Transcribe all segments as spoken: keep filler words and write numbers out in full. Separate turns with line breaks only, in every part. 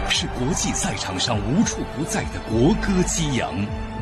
是国际赛场上无处不在的国歌激扬，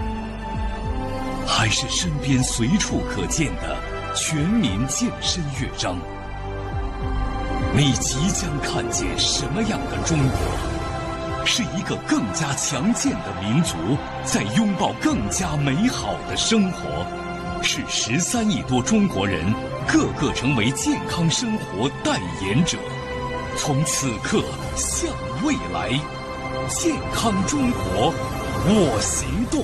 还是身边随处可见的全民健身乐章？你即将看见什么样的中国？是一个更加强健的民族，在拥抱更加美好的生活。是十三亿多中国人，个个成为健康生活代言者。从此刻向未来，健康中国，我行动。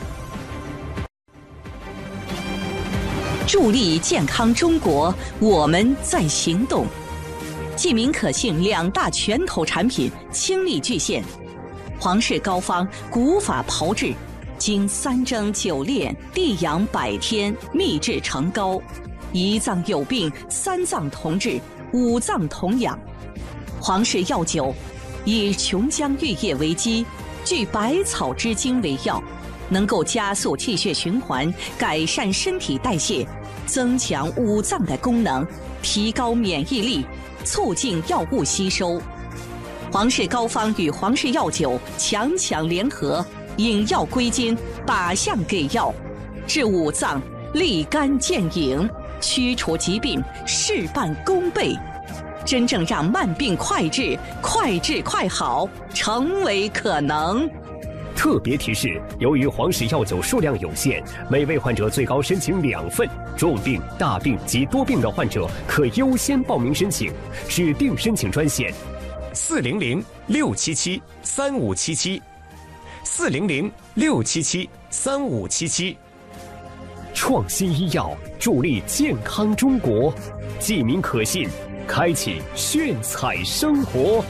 助力健康中国，我们在行动。济民可信两大拳头产品倾力巨献，皇氏膏方古法炮制，经三蒸九炼，地养百天，秘制成膏，一脏有病三脏同治，五脏同养。皇氏药酒以琼浆玉液为基，聚百草之精为药，能够加速气血循环，改善身体代谢，增强五脏的功能，提高免疫力，促进药物吸收。皇氏膏方与皇氏药酒强强联合，引药归经，靶向给药，治五脏，立竿见影，驱除疾病，事半功倍，真正让慢病快治、快治快好成为可能。
特别提示：由于皇氏药酒数量有限，每位患者最高申请两份，重病、大病及多病的患者可优先报名申请。指定申请专线：四零零六七七三五七七，四零零六七七三五七七。创新医药，助力健康中国，济民可信，开启炫彩生活。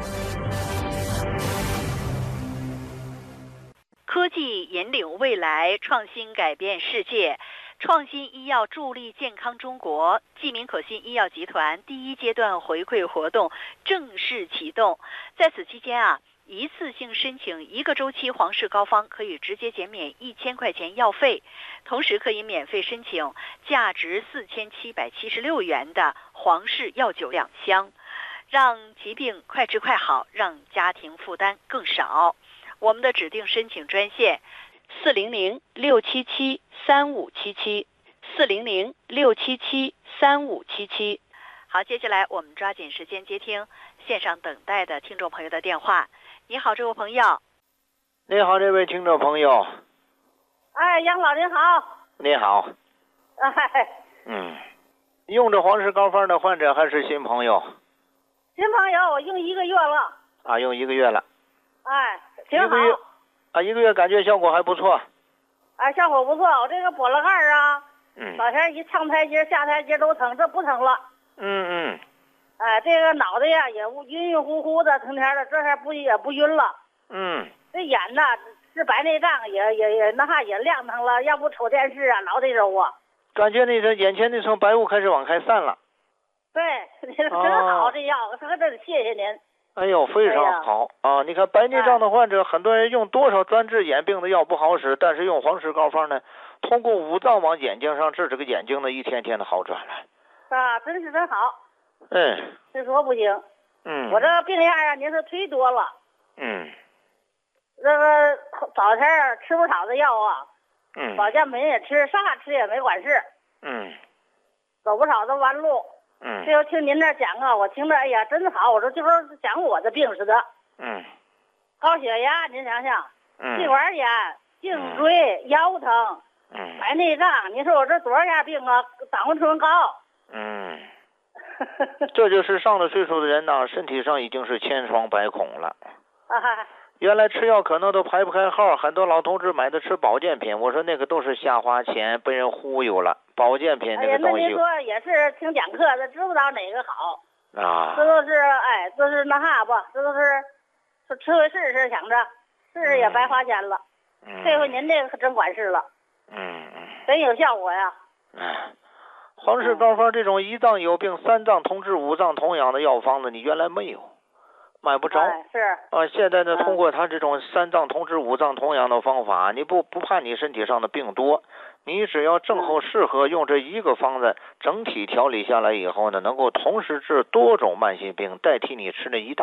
科技引领未来，创新改变世界。创新医药助力健康中国，济民可信医药集团第一阶段回馈活动正式启动。在此期间啊，一次性申请一个周期皇氏膏方可以直接减免一千块钱药费，同时可以免费申请价值四千七百七十六元的皇氏药酒两箱，让疾病快治快好，让家庭负担更少。我们的指定申请专线：四零零六七七三五七七，四零零六七七三五七七。好，接下来我们抓紧时间接听线上等待的听众朋友的电话。你好，这位朋友。
你好，这位听众朋友。
哎，杨老您好。
你好。
哎。
嗯，用着皇氏膏方的患者还是新朋友？
新朋友，我用一个月了。
啊，用一个月了。
哎，挺好。
一个月啊，一个月感觉效果还不错。
哎，效果不错。我这个脖子盖啊，
嗯，
早前一上台阶、下台阶都疼，这不疼了。
嗯嗯。
哎，这个脑袋呀也晕晕乎乎的，成天的，这还不也不晕了。
嗯。
这眼呐是白内障，也也也那哈也亮堂了，要不瞅电视啊，老得揉啊。
感觉那层眼前那层白雾开始往开散了。
对，真好，这药，我真得谢谢您。
哎呦，非常好、哎、啊！你看白内障的患者，哎、很多人用多少专治眼病的药不好使，但是用皇氏膏方呢，通过五脏往眼睛上治，这个眼睛呢一天天的好转了。
啊，真是真好。
嗯。
这说不行。
嗯。
我这个病样啊，您是忒多了。
嗯。
这个早前吃不少的药啊。
嗯。
保健品也吃，啥吃也没管事。
嗯。
走不少的弯路。
嗯，
这又听您这讲啊，我听着，哎呀，真好。我说就说讲我的病似的。
嗯。
高血压，您想想，
嗯，
气管炎、颈椎、嗯、腰疼，
嗯，
白内障，你说我这多少样病啊？胆固醇高。
嗯。这就是上了岁数的人呢，身体上已经是千疮百孔了。
啊。
原来吃药可能都排不开号，很多老同志买的吃保健品，我说那个都是瞎花钱，被人忽悠了。保健品那个东西，
哎呀，那您说也是听讲课的，知不道哪个好
啊？
这都是哎，这是那哈不，这都是说吃回试试，想着试试也白花钱了。
嗯，
这回您这个可真管事了。
嗯嗯，
真有效果呀。
哎，皇氏膏方这种一脏有病、三脏同治、五脏同养的药方子，你原来没有。买不着、
哎、是
啊，现在呢，通过他这种三脏同治、五脏同养的方法，你不不怕你身体上的病多，你只要正好适合用这一个方子，整体调理下来以后呢，能够同时治多种慢性病，代替你吃那一大